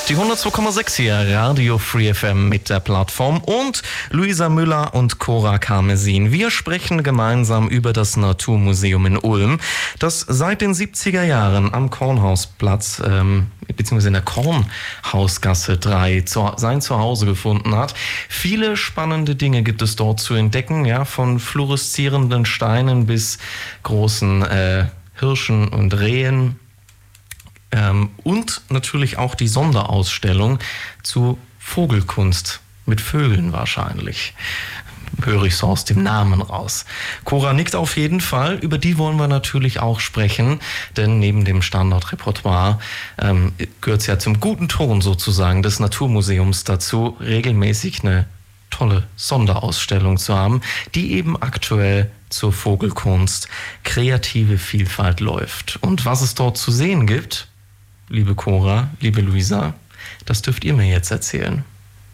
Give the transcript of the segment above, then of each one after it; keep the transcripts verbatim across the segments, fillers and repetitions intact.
Die hundertzwei Komma sechs hier, Radio Free F M mit der Plattform und Luisa Müller und Cora Karmesin. Wir sprechen gemeinsam über das Naturmuseum in Ulm, das seit den siebziger Jahren am Kornhausplatz, ähm, beziehungsweise in der Kornhausgasse drei zu, sein Zuhause gefunden hat. Viele spannende Dinge gibt es dort zu entdecken, ja, von fluoreszierenden Steinen bis großen äh, Hirschen und Rehen. Ähm, und natürlich auch die Sonderausstellung zu Vogelkunst mit Vögeln wahrscheinlich. Höre ich so aus dem Namen raus. Cora nickt auf jeden Fall. Über die wollen wir natürlich auch sprechen, denn neben dem Standardrepertoire ähm, gehört es ja zum guten Ton sozusagen des Naturmuseums dazu, regelmäßig eine tolle Sonderausstellung zu haben, die eben aktuell zur Vogelkunst kreative Vielfalt läuft. Und was es dort zu sehen gibt, liebe Cora, liebe Luisa, das dürft ihr mir jetzt erzählen.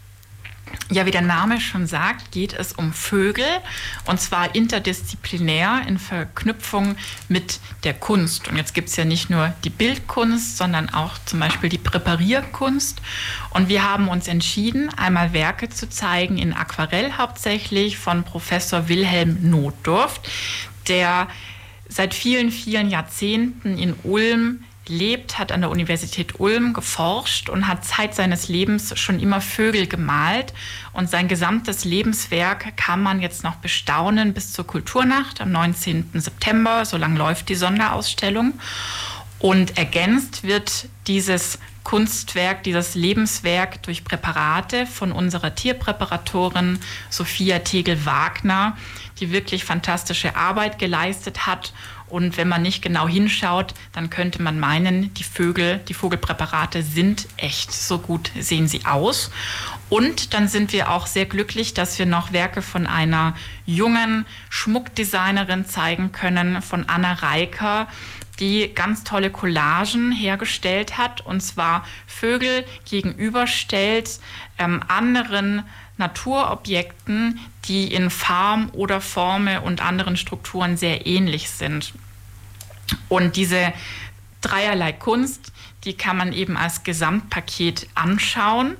Ja, wie der Name schon sagt, geht es um Vögel und zwar interdisziplinär in Verknüpfung mit der Kunst. Und jetzt gibt es ja nicht nur die Bildkunst, sondern auch zum Beispiel die Präparierkunst. Und wir haben uns entschieden, einmal Werke zu zeigen in Aquarell hauptsächlich von Professor Wilhelm Notdurft, der seit vielen, vielen Jahrzehnten in Ulm lebt, hat an der Universität Ulm geforscht und hat Zeit seines Lebens schon immer Vögel gemalt. Und sein gesamtes Lebenswerk kann man jetzt noch bestaunen bis zur Kulturnacht am neunzehnten September. So lang läuft die Sonderausstellung. Und ergänzt wird dieses Kunstwerk, dieses Lebenswerk durch Präparate von unserer Tierpräparatorin Sophia Tegel-Wagner, die wirklich fantastische Arbeit geleistet hat. Und wenn man nicht genau hinschaut, dann könnte man meinen, die Vögel, die Vogelpräparate sind echt. So gut sehen sie aus. Und dann sind wir auch sehr glücklich, dass wir noch Werke von einer jungen Schmuckdesignerin zeigen können, von Anna Reiker, die ganz tolle Collagen hergestellt hat, und zwar Vögel gegenüberstellt ähm, anderen Naturobjekten, die in Farm oder Formen und anderen Strukturen sehr ähnlich sind. Und diese dreierlei Kunst, die kann man eben als Gesamtpaket anschauen.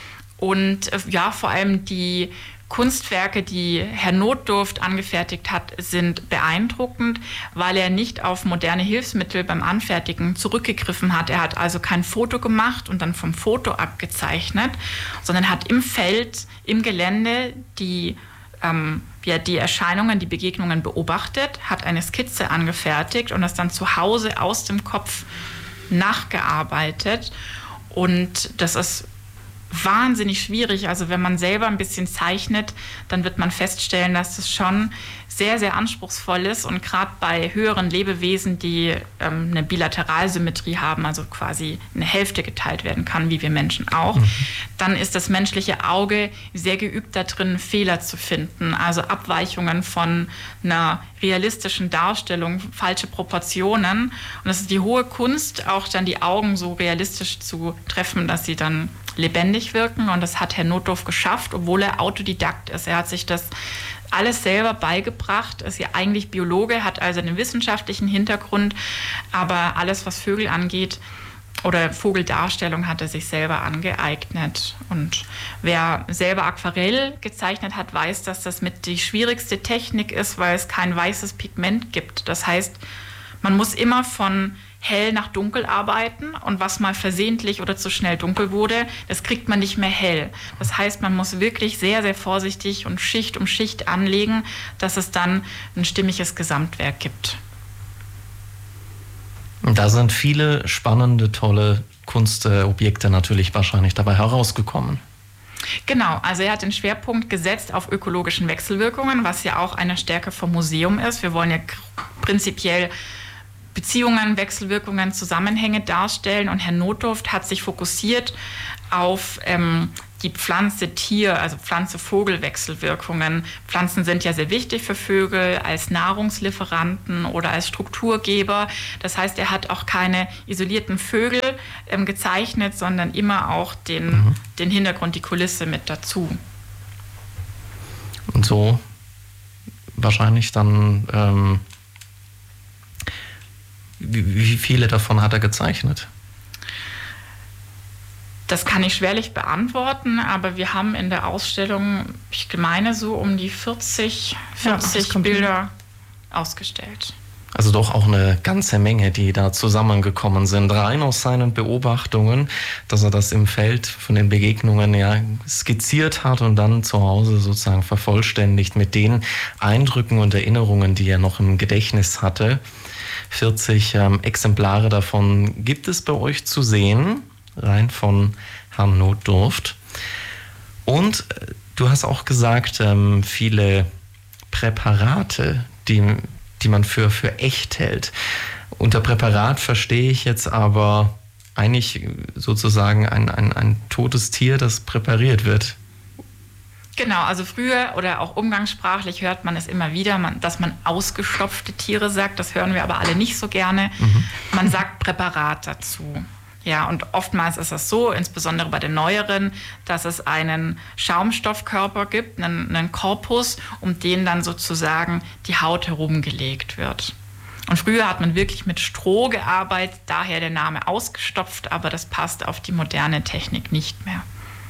Und äh, ja, vor allem die Kunstwerke, die Herr Notdurft angefertigt hat, sind beeindruckend, weil er nicht auf moderne Hilfsmittel beim Anfertigen zurückgegriffen hat. Er hat also kein Foto gemacht und dann vom Foto abgezeichnet, sondern hat im Feld, im Gelände die, ähm, ja, die Erscheinungen, die Begegnungen beobachtet, hat eine Skizze angefertigt und das dann zu Hause aus dem Kopf nachgearbeitet. Und das ist wahnsinnig schwierig. Also wenn man selber ein bisschen zeichnet, dann wird man feststellen, dass das schon sehr, sehr anspruchsvoll ist. Und gerade bei höheren Lebewesen, die ähm, eine Bilateralsymmetrie haben, also quasi eine Hälfte geteilt werden kann, wie wir Menschen auch, mhm. dann ist das menschliche Auge sehr geübt darin, Fehler zu finden. Also Abweichungen von einer realistischen Darstellung, falsche Proportionen. Und das ist die hohe Kunst, auch dann die Augen so realistisch zu treffen, dass sie dann lebendig wirken. Und das hat Herr Notdurft geschafft, obwohl er Autodidakt ist. Er hat sich das alles selber beigebracht, ist ja eigentlich Biologe, hat also einen wissenschaftlichen Hintergrund, aber alles, was Vögel angeht oder Vogeldarstellung, hat er sich selber angeeignet. Und wer selber Aquarell gezeichnet hat, weiß, dass das mit die schwierigste Technik ist, weil es kein weißes Pigment gibt. Das heißt, man muss immer von hell nach dunkel arbeiten, und was mal versehentlich oder zu schnell dunkel wurde, das kriegt man nicht mehr hell. Das heißt, man muss wirklich sehr, sehr vorsichtig und Schicht um Schicht anlegen, dass es dann ein stimmiges Gesamtwerk gibt. Da sind viele spannende, tolle Kunstobjekte natürlich wahrscheinlich dabei herausgekommen. Genau, also er hat den Schwerpunkt gesetzt auf ökologischen Wechselwirkungen, was ja auch eine Stärke vom Museum ist. Wir wollen ja prinzipiell Beziehungen, Wechselwirkungen, Zusammenhänge darstellen, und Herr Notdurft hat sich fokussiert auf ähm, die Pflanze-Tier, also Pflanze-Vogel-Wechselwirkungen. Pflanzen sind ja sehr wichtig für Vögel als Nahrungslieferanten oder als Strukturgeber. Das heißt, er hat auch keine isolierten Vögel ähm, gezeichnet, sondern immer auch den, mhm. den Hintergrund, die Kulisse mit dazu. Und so wahrscheinlich dann ähm Wie, wie viele davon hat er gezeichnet? Das kann ich schwerlich beantworten, aber wir haben in der Ausstellung, ich meine, so um die vierzig, vierzig ja, Bilder ausgestellt. Also doch auch eine ganze Menge, die da zusammengekommen sind. Rein aus seinen Beobachtungen, dass er das im Feld von den Begegnungen ja skizziert hat und dann zu Hause sozusagen vervollständigt mit den Eindrücken und Erinnerungen, die er noch im Gedächtnis hatte. vierzig ähm, Exemplare davon gibt es bei euch zu sehen, rein von Herrn Notdurft. Und äh, du hast auch gesagt, ähm, viele Präparate, die die man für, für echt hält. Unter Präparat verstehe ich jetzt aber eigentlich sozusagen ein, ein, ein totes Tier, das präpariert wird. Genau, also früher oder auch umgangssprachlich hört man es immer wieder, man, dass man ausgestopfte Tiere sagt. Das hören wir aber alle nicht so gerne. Mhm. Man sagt Präparat dazu. Ja, und oftmals ist es so, insbesondere bei den neueren, dass es einen Schaumstoffkörper gibt, einen, einen Korpus, um den dann sozusagen die Haut herumgelegt wird. Und früher hat man wirklich mit Stroh gearbeitet, daher der Name ausgestopft, aber das passt auf die moderne Technik nicht mehr.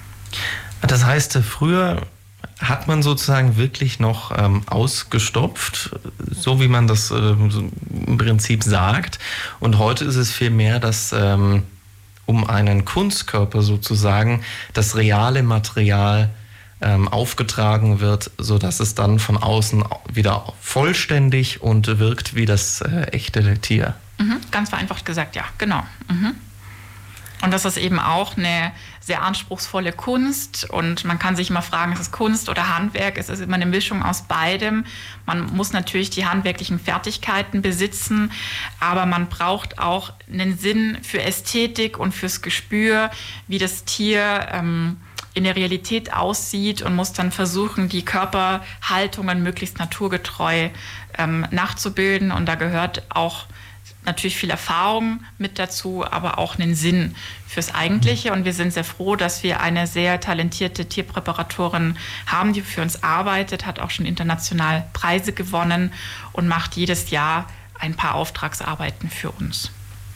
Das heißt, früher hat man sozusagen wirklich noch ähm, ausgestopft, so wie man das ähm, so im Prinzip sagt. Und heute ist es vielmehr, dass ähm, um einen Kunstkörper sozusagen das reale Material ähm, aufgetragen wird, sodass es dann von außen wieder vollständig und wirkt wie das äh, echte Tier. Mhm, ganz vereinfacht gesagt, ja, genau. Mhm. Und das ist eben auch eine sehr anspruchsvolle Kunst und man kann sich immer fragen, ist es Kunst oder Handwerk? Es ist immer eine Mischung aus beidem. Man muss natürlich die handwerklichen Fertigkeiten besitzen, aber man braucht auch einen Sinn für Ästhetik und fürs Gespür, wie das Tier ähm, in der Realität aussieht und muss dann versuchen, die Körperhaltungen möglichst naturgetreu ähm, nachzubilden. Und da gehört auch natürlich viel Erfahrung mit dazu, aber auch einen Sinn fürs Eigentliche. Und wir sind sehr froh, dass wir eine sehr talentierte Tierpräparatorin haben, die für uns arbeitet, hat auch schon international Preise gewonnen und macht jedes Jahr ein paar Auftragsarbeiten für uns.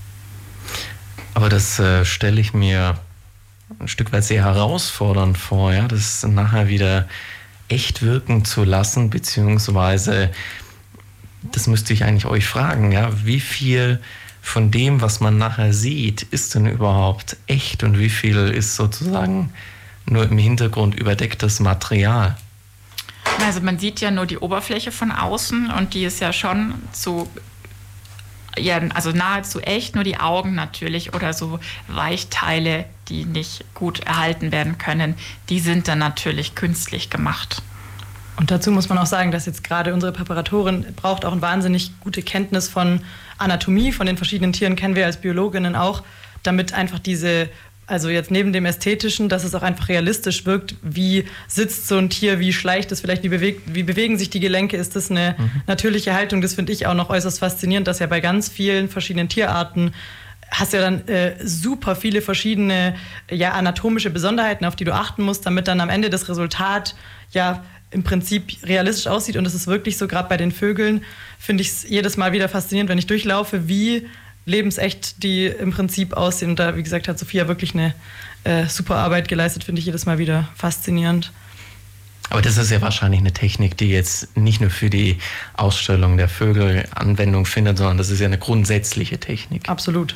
Aber das äh, stelle ich mir ein Stück weit sehr herausfordernd vor, ja, das nachher wieder echt wirken zu lassen, beziehungsweise das müsste ich eigentlich euch fragen, ja, wie viel von dem, was man nachher sieht, ist denn überhaupt echt und wie viel ist sozusagen nur im Hintergrund überdecktes Material? Also man sieht ja nur die Oberfläche von außen und die ist ja schon so, ja, also nahezu echt, nur die Augen natürlich oder so Weichteile, die nicht gut erhalten werden können, die sind dann natürlich künstlich gemacht. Und dazu muss man auch sagen, dass jetzt gerade unsere Präparatorin braucht auch eine wahnsinnig gute Kenntnis von Anatomie, von den verschiedenen Tieren, kennen wir als Biologinnen auch, damit einfach diese, also jetzt neben dem Ästhetischen, dass es auch einfach realistisch wirkt, wie sitzt so ein Tier, wie schleicht es vielleicht, wie, bewegt, wie bewegen sich die Gelenke, ist das eine mhm. natürliche Haltung, das finde ich auch noch äußerst faszinierend, dass ja bei ganz vielen verschiedenen Tierarten hast ja dann äh, super viele verschiedene ja, anatomische Besonderheiten, auf die du achten musst, damit dann am Ende das Resultat ja im Prinzip realistisch aussieht. Und es ist wirklich so, gerade bei den Vögeln finde ich es jedes Mal wieder faszinierend, wenn ich durchlaufe, wie lebensecht die im Prinzip aussehen. Und da, wie gesagt, hat Sophia wirklich eine äh, super Arbeit geleistet, finde ich jedes Mal wieder faszinierend. Aber das ist ja wahrscheinlich eine Technik, die jetzt nicht nur für die Ausstellung der Vögel Anwendung findet, sondern das ist ja eine grundsätzliche Technik. Absolut.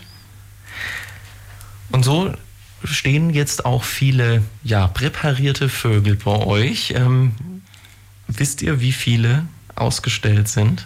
Und so stehen jetzt auch viele ja, präparierte Vögel bei euch. Ähm, wisst ihr, wie viele ausgestellt sind?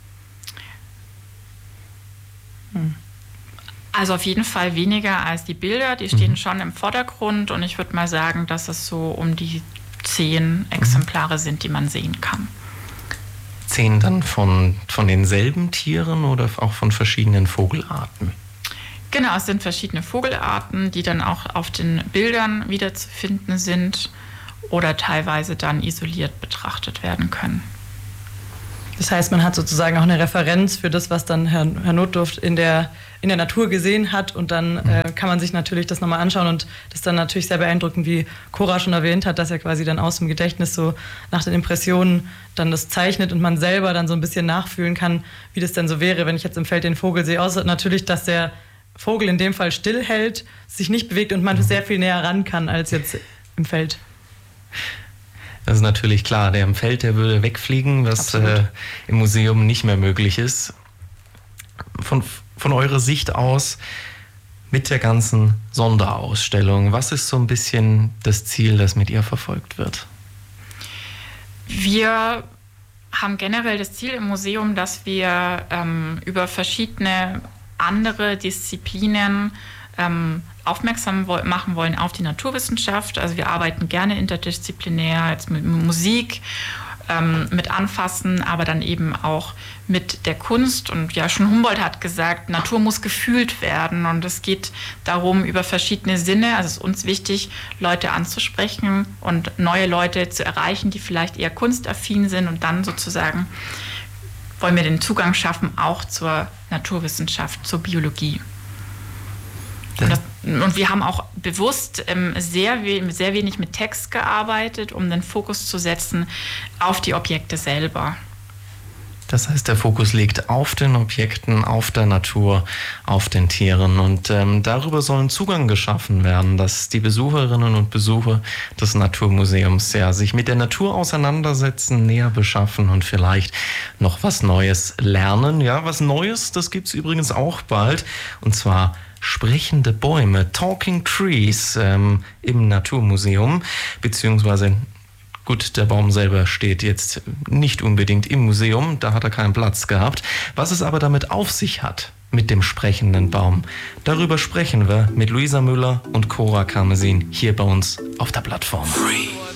Also auf jeden Fall weniger als die Bilder. Die stehen mhm. schon im Vordergrund und ich würde mal sagen, dass es so um die zehn Exemplare mhm. sind, die man sehen kann. Zehn dann von, von denselben Tieren oder auch von verschiedenen Vogelarten? Genau, es sind verschiedene Vogelarten, die dann auch auf den Bildern wiederzufinden sind oder teilweise dann isoliert betrachtet werden können. Das heißt, man hat sozusagen auch eine Referenz für das, was dann Herr, Herr Notdurft in der, in der Natur gesehen hat und dann mhm. äh, kann man sich natürlich das nochmal anschauen und das ist dann natürlich sehr beeindruckend, wie Cora schon erwähnt hat, dass er quasi dann aus dem Gedächtnis so nach den Impressionen dann das zeichnet und man selber dann so ein bisschen nachfühlen kann, wie das denn so wäre, wenn ich jetzt im Feld den Vogel sehe. Außer natürlich, dass der Vogel in dem Fall stillhält, sich nicht bewegt und man sehr viel näher ran kann als jetzt im Feld. Das ist natürlich klar, der im Feld, der würde wegfliegen, was äh, im Museum nicht mehr möglich ist. Von, von eurer Sicht aus, mit der ganzen Sonderausstellung, was ist so ein bisschen das Ziel, das mit ihr verfolgt wird? Wir haben generell das Ziel im Museum, dass wir ähm, über verschiedene andere Disziplinen ähm, aufmerksam wo- machen wollen auf die Naturwissenschaft. Also wir arbeiten gerne interdisziplinär, jetzt mit Musik, ähm, mit Anfassen, aber dann eben auch mit der Kunst. Und ja, schon Humboldt hat gesagt, Natur muss gefühlt werden. Und es geht darum, über verschiedene Sinne, also es ist uns wichtig, Leute anzusprechen und neue Leute zu erreichen, die vielleicht eher kunstaffin sind. Und dann sozusagen wollen wir den Zugang schaffen, auch zur Naturwissenschaft, zur Biologie. Und, das, und wir haben auch bewusst ähm, sehr, we- sehr wenig mit Text gearbeitet, um den Fokus zu setzen auf die Objekte selber. Das heißt, der Fokus liegt auf den Objekten, auf der Natur, auf den Tieren. Und ähm, darüber sollen Zugang geschaffen werden, dass die Besucherinnen und Besucher des Naturmuseums ja sich mit der Natur auseinandersetzen, näher beschaffen und vielleicht noch was Neues lernen. Ja, was Neues, das gibt's übrigens auch bald. Und zwar sprechende Bäume, Talking Trees ähm, im Naturmuseum, beziehungsweise gut, der Baum selber steht jetzt nicht unbedingt im Museum, da hat er keinen Platz gehabt. Was es aber damit auf sich hat, mit dem sprechenden Baum, darüber sprechen wir mit Luisa Müller und Cora Karmesin hier bei uns auf der Plattform. Free.